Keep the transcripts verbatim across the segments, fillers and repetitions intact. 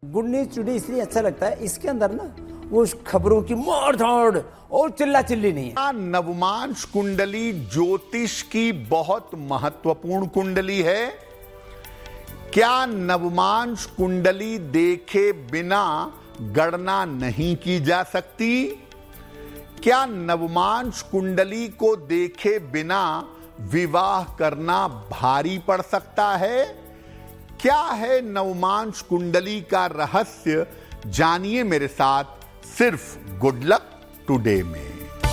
Good news today इसलिए अच्छा लगता है, इसके अंदर ना वो खबरों की मार धाड़ और चिल्ला चिल्ली नहीं है। नवमांश कुंडली ज्योतिष की बहुत महत्वपूर्ण कुंडली है। क्या नवमांश कुंडली देखे बिना गणना नहीं की जा सकती? क्या नवमांश कुंडली को देखे बिना विवाह करना भारी पड़ सकता है? क्या है नवमांश कुंडली का रहस्य? जानिए मेरे साथ सिर्फ गुड लक टुडे में।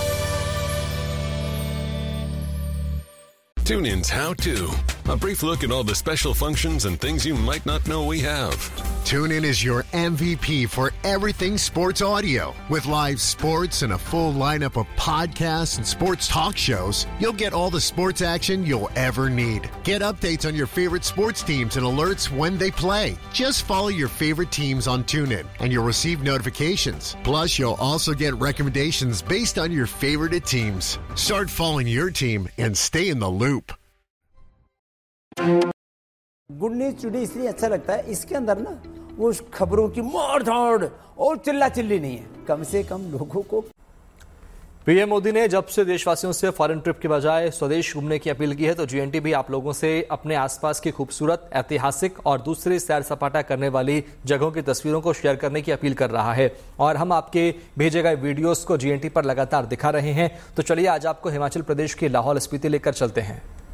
TuneIn's How To. A brief look at all the special functions and things you might not know we have. TuneIn is your M V P for everything sports audio. With live sports and a full lineup of podcasts and sports talk shows, you'll get all the sports action you'll ever need. Get updates on your favorite sports teams and alerts when they play. Just follow your favorite teams on TuneIn and you'll receive notifications. Plus, you'll also get recommendations based on your favorite teams. Start following your team and stay in the loop. Good news today इसलिए अच्छा लगता है, इसके अंदर ना वो खबरों की मार धाड़ और चिल्ला चिल्ली नहीं है। कम से कम लोगों को। पीएम मोदी ने जब से देशवासियों से फॉरेन ट्रिप के बजाय स्वदेश घूमने की अपील की है, तो जीएनटी भी आप लोगों से अपने आसपास की खूबसूरत, ऐतिहासिक और दूसरी सैर सपाटा करने वाली जगहों की तस्वीरों को शेयर करने की अपील कर रहा है। और हम आपके भेजे गए वीडियोस को जीएनटी पर लगातार दिखा रहे हैं। तो चलिए आज आपको हिमाचल प्रदेश के लाहौल स्पीति लेकर चलते हैं।